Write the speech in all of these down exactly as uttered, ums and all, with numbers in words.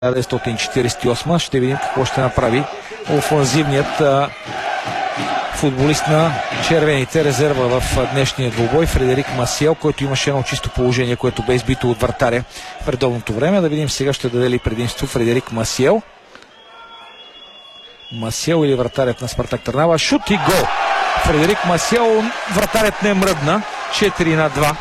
хиляда деветстотин четиридесет и осма. Ще видим какво ще направи офанзивният а, футболист на червените, резерва в днешния двубой, Фредерик Масиел, който имаше едно чисто положение, което бе избито от вратаря в редовното време. Да видим сега ще даде ли предимство Фредерик Масиел. Масиел или вратарят на Спартак Търнава. Шут и гол. Фредерик Масиел, вратарят не мръдна. четири на два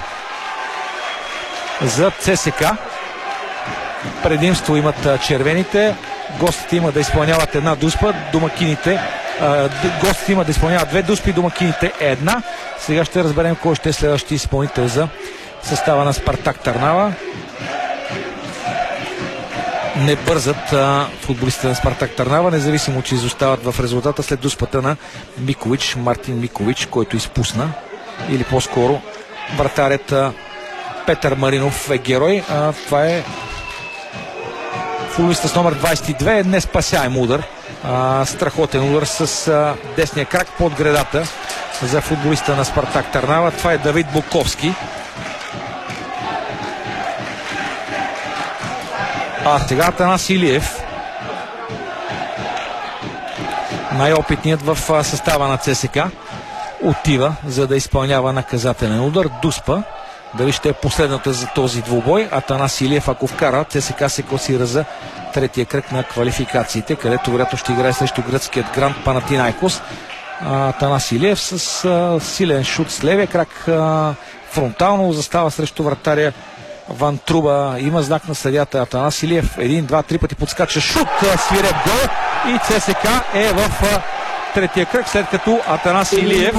за ЦСКА. Предимство имат червените. Гостите имат да изпълняват една дуспа, домакините а, гостите имат да изпълняват две дуспи, домакините една. Сега ще разберем кой ще е следващия изпълнител за състава на Спартак Търнава. Не бързат а, футболистите на Спартак Търнава, независимо че изостават в резултата след дуспата на Микович, Мартин Микович, който изпусна, или по-скоро вратарят а, Петър Маринов е герой. А, това е футболиста с номер двадесет и две, не спасяем удар. А, страхотен удар с а, десния крак под гредата за футболиста на Спартак Търнава. Това е Давид Буковски. А сега Атанас Илиев, най-опитният в състава на ЦСКА, отива за да изпълнява наказателен удар. Дуспа. Дали ще е последната за този двубой. Атанас Илиев, ако вкара, ЦСКА се класира за третия кръг на квалификациите, където вероятно ще играе срещу гръцкият Гранд Панатинайкос. Атанас Илиев с а, силен шут с левия крак, а, фронтално застава срещу вратаря Ван Труба. Има знак на съдията. Атанас Илиев един, два, три пъти подскача шут, свиреп гол и ЦСКА е в а, третия кръг, след като Атанас Илиев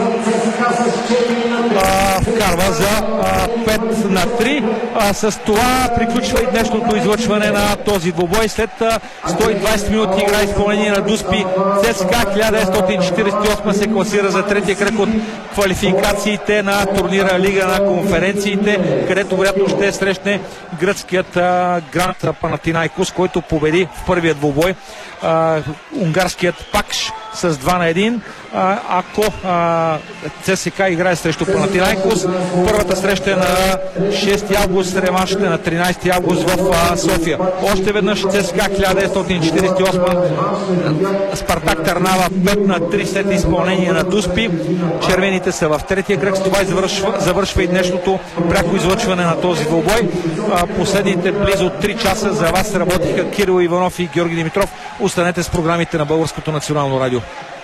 а, вкарва за а, пет на три. А, с това приключва и днешното излъчване на този двубой. След а, сто и двадесет минути игра изпълнение на дуспи, ЦСКА хиляда деветстотин четиридесет и осма се класира за третия кръг от квалификациите на турнира Лига на конференциите, където вероятно ще срещне гръцкият а, Гранд Панатинайкос, който победи в първия двубой а, унгарският Пакш с два на един. А, ако а, ЦСКА играе срещу Панатинайкос, първата среща е на шести август, реваншът е на тринадесети август в а, София. Още веднъж ЦСКА хиляда деветстотин четиридесет и осма, Спартак Търнава пет на три след изпълнение на дуспи. Червените са в третия кръг. С това завършва, завършва и днешното пряко излъчване на този двубой. А, последните близо три часа за вас работиха Кирил Иванов и Георги Димитров. Останете с програмите на Българското национално радио.